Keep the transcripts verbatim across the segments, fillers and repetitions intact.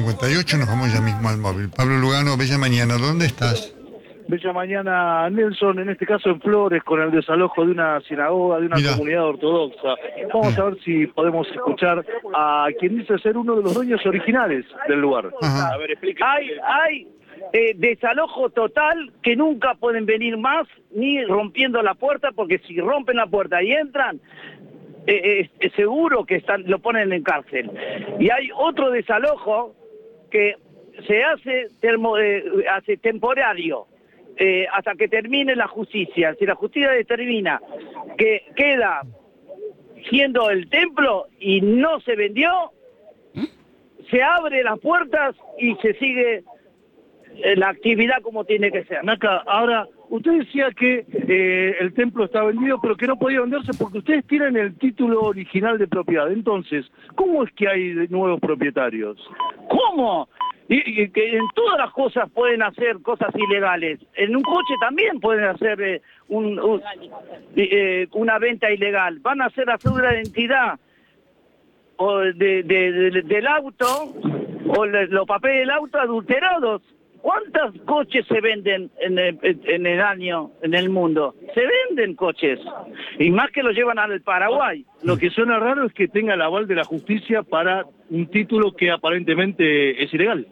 cincuenta y ocho, nos vamos ya mismo al móvil. Pablo Lugano, bella mañana, ¿dónde estás? Bella mañana, Nelson, en este caso en Flores, con el desalojo de una sinagoga, de una Mirá. comunidad ortodoxa. Vamos a ver si podemos escuchar a quien dice ser uno de los dueños originales del lugar. Ajá. A ver, explique. Hay, hay eh, desalojo total, que nunca pueden venir más, ni rompiendo la puerta, porque si rompen la puerta y entran, eh, eh, es seguro que están, lo ponen en cárcel. Y hay otro desalojo que se hace, termo, eh, hace temporario, eh, hasta que termine la justicia. Si la justicia determina que queda siendo el templo y no se vendió, se abre las puertas y se sigue eh, la actividad como tiene que ser. Naca, ahora, usted decía que eh, el templo está vendido, pero que no podía venderse porque ustedes tienen el título original de propiedad. Entonces, ¿cómo es que hay nuevos propietarios? ¿Cómo? Y, y que en todas las cosas pueden hacer cosas ilegales. En un coche también pueden hacer eh, un, un, eh, una venta ilegal. Van a hacer la cédula de identidad o de, de, de, del auto o le, los papeles del auto adulterados. ¿Cuántos coches se venden en el, en el año en el mundo? Se venden coches. Y más que los llevan al Paraguay. Lo que suena raro es que tenga el aval de la justicia para un título que aparentemente es ilegal.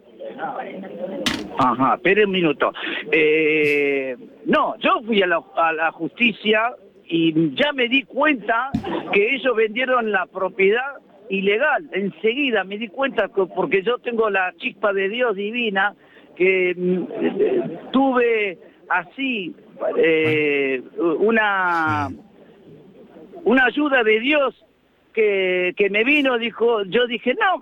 Ajá, espere un minuto. Eh, no, yo fui a la, a la justicia y ya me di cuenta que ellos vendieron la propiedad ilegal. Enseguida me di cuenta que, porque yo tengo la chispa de Dios divina, que eh, tuve así eh, una una ayuda de Dios que, que me vino, dijo, yo dije, no,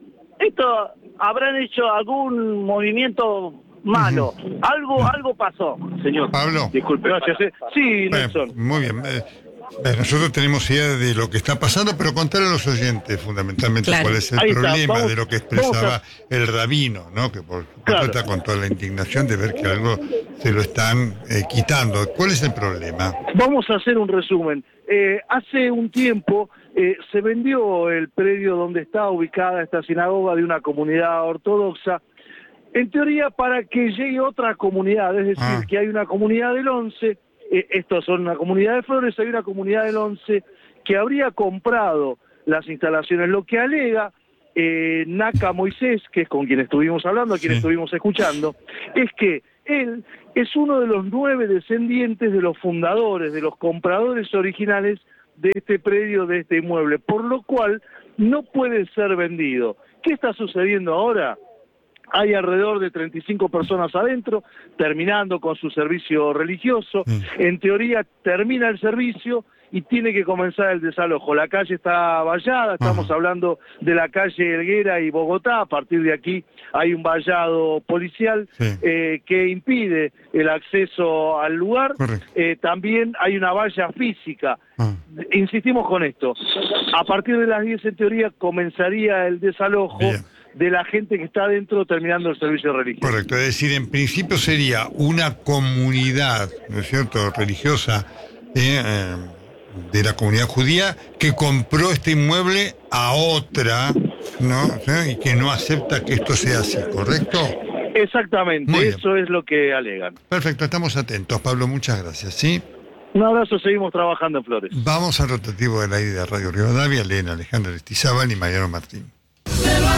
esto habrán hecho algún movimiento malo, uh-huh. algo algo pasó. Señor, Pablo. Disculpe, gracias. Eh. Sí, Nelson. Eh, muy bien. Eh, nosotros tenemos idea de lo que está pasando, pero contar a los oyentes fundamentalmente claro. cuál es el Ahí problema vamos, de lo que expresaba a... el rabino, ¿no? Que por supuesto claro. está con toda la indignación de ver que algo se lo están eh, quitando. ¿Cuál es el problema? Vamos a hacer un resumen. Eh, hace un tiempo eh, se vendió el predio donde está ubicada esta sinagoga de una comunidad ortodoxa, en teoría para que llegue otra comunidad, es decir, ah. que hay una comunidad del once, eh, estos son una comunidad de Flores, hay una comunidad del once que habría comprado las instalaciones. Lo que alega eh, Naca Moisés, que es con quien estuvimos hablando, a quien sí. estuvimos escuchando, es que él es uno de los nueve descendientes de los fundadores, de los compradores originales de este predio, de este inmueble, por lo cual no puede ser vendido. ¿Qué está sucediendo ahora? Hay alrededor de treinta y cinco personas adentro, terminando con su servicio religioso. Mm. En teoría termina el servicio y tiene que comenzar el desalojo. La calle está vallada, estamos uh-huh. hablando de la calle Helguera y Bogotá. A partir de aquí hay un vallado policial sí. eh, que impide el acceso al lugar. Eh, también hay una valla física. Uh-huh. Insistimos con esto. A partir de las diez en teoría comenzaría el desalojo Bien. de la gente que está adentro terminando el servicio religioso. Correcto, es decir, en principio sería una comunidad, ¿no es cierto?, religiosa, eh, eh, de la comunidad judía que compró este inmueble a otra, ¿no? ¿Sí? Y que no acepta que esto sea así, ¿correcto? Exactamente, eso es lo que alegan. Perfecto, estamos atentos, Pablo, muchas gracias, ¿sí? Un abrazo, seguimos trabajando en Flores. Vamos al rotativo del aire de Radio Rivadavia, Elena, Alejandra Aristizábal y Mariano Martín.